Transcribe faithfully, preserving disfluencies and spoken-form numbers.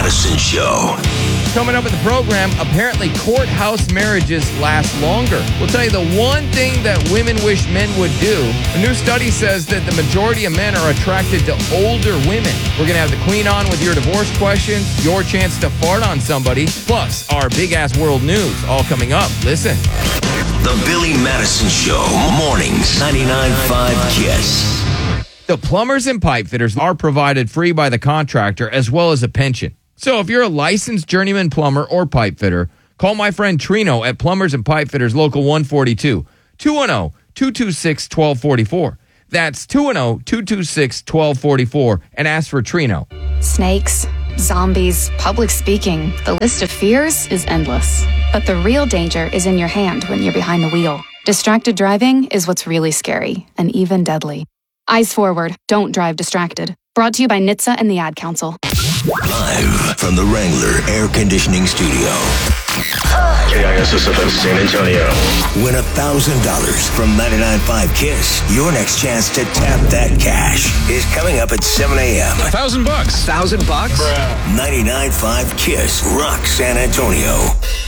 Madison Show. Coming up in the program, apparently courthouse marriages last longer. We'll tell you the one thing that women wish men would do. A new study says that the majority of men are attracted to older women. We're going to have the queen on with your divorce questions, your chance to fart on somebody, plus our big-ass world news, all coming up. Listen. The Billy Madison Show. Mornings. ninety-nine point five KISS. The plumbers and pipe fitters are provided free by the contractor as well as a pension. So if you're a licensed journeyman plumber or pipe fitter, call my friend Trino at Plumbers and Pipe Fitters Local one forty-two, two one zero, two two six, one two four four. That's two one zero, two two six, one two four four and ask for Trino. Snakes, zombies, public speaking. The list of fears is endless. But the real danger is in your hand when you're behind the wheel. Distracted driving is what's really scary and even deadly. Eyes forward. Don't drive distracted. Brought to you by N H T S A and the Ad Council. Live from the Wrangler Air Conditioning Studio. K I S S F M San Antonio. Win one thousand dollars from ninety-nine point five KISS. Your next chance to tap that cash is coming up at seven a.m. A thousand bucks. Thousand bucks? ninety-nine point five KISS, Rock San Antonio.